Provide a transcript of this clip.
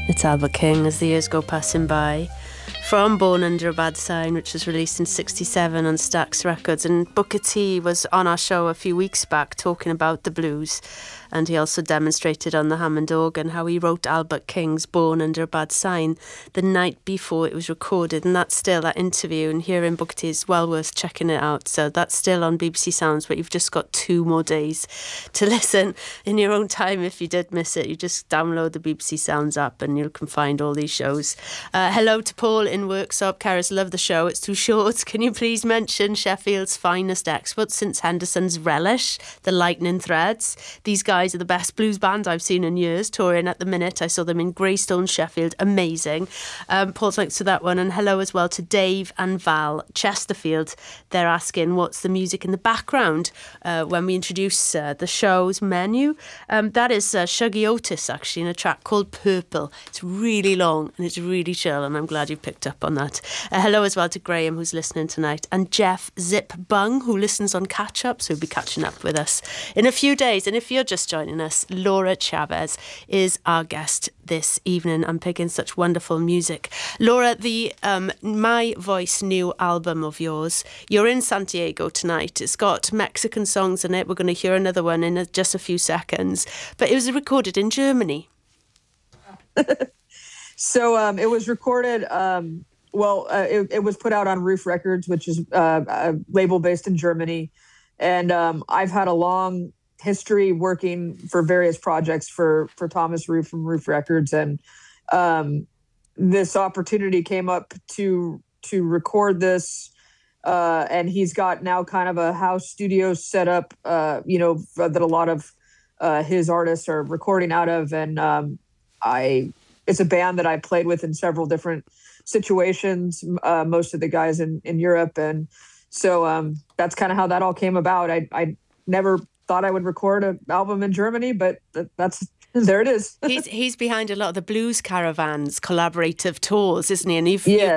It's Albert King as the years go passing by. From Born Under a Bad Sign, which was released in '67 on Stax Records. And Booker T was on our show a few weeks back talking about the blues. And he also demonstrated on the Hammond organ how he wrote Albert King's Born Under a Bad Sign the night before it was recorded. And that's still, that interview and hearing Booker T is well worth checking it out. So that's still on BBC Sounds, but you've just got 2 more days to listen in your own time. If you did miss it, you just download the BBC Sounds app and you can find all these shows. Hello to Paul in Worksop. Karis, love the show. It's too short. Can you please mention Sheffield's finest experts since Henderson's Relish, the Lightning Threads? These guys are the best blues band I've seen in years, touring at the minute. I saw them in Greystone, Sheffield. Amazing. Paul's thanks to that one. And hello as well to Dave and Val Chesterfield. They're asking what's the music in the background when we introduce the show's menu. That is Shuggy Otis, actually, in a track called Purple. It's really long and it's really chill, and I'm glad you picked up on that. Hello as well to Graham, who's listening tonight, and Jeff Zip Bung, who listens on Catch Up, so he'll be catching up with us in a few days. And if you're just joining us, Laura Chavez is our guest this evening. I'm picking such wonderful music. Laura, the My Voice new album of yours, you're in Santiago tonight. It's got Mexican songs in it. We're going to hear another one in just a few seconds. But it was recorded in Germany. So it was recorded, it was put out on Roof Records, which is a label based in Germany. And I've had a long history working for various projects for Thomas Roof from Roof Records. And this opportunity came up to record this. And he's got now kind of a house studio set up, that a lot of his artists are recording out of. And it's a band that I played with in several different situations, most of the guys in Europe. And so that's kind of how that all came about. I never thought I would record an album in Germany, but there it is. He's behind a lot of the Blues Caravans collaborative tours, isn't he? And you've